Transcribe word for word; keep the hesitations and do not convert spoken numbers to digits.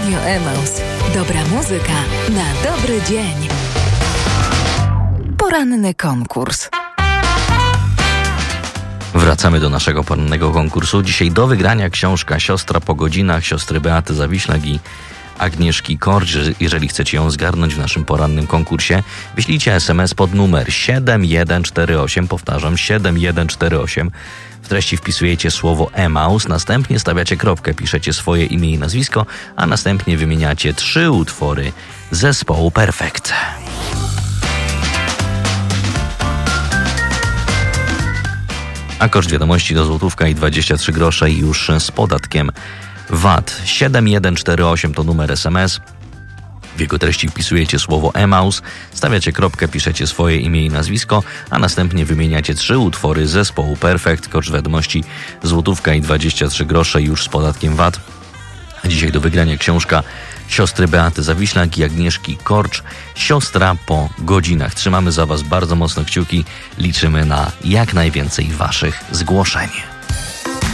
Radio Emaus. Dobra muzyka na dobry dzień. Poranny konkurs. Wracamy do naszego porannego konkursu. Dzisiaj do wygrania książka Siostra po godzinach siostry Beaty Zawiślak i Agnieszki Korcz. Jeżeli chcecie ją zgarnąć w naszym porannym konkursie, wyślijcie es em es pod numer siedem jeden cztery osiem, powtarzam siedem jeden cztery osiem. W treści wpisujecie słowo Emaus, następnie stawiacie kropkę, piszecie swoje imię i nazwisko, a następnie wymieniacie trzy utwory zespołu Perfekt. A koszt wiadomości to złotówka i dwadzieścia trzy grosze już z podatkiem V A T. siedem jeden cztery osiem to numer es em es. W jego treści wpisujecie słowo Emaus, stawiacie kropkę, piszecie swoje imię i nazwisko, a następnie wymieniacie trzy utwory zespołu Perfekt. Koszt wiadomości złotówka i dwadzieścia trzy grosze już z podatkiem V A T. A dzisiaj do wygrania książka siostry Beaty Zawiślak i Agnieszki Korcz, Siostra po godzinach. Trzymamy za Was bardzo mocno kciuki, liczymy na jak najwięcej Waszych zgłoszeń.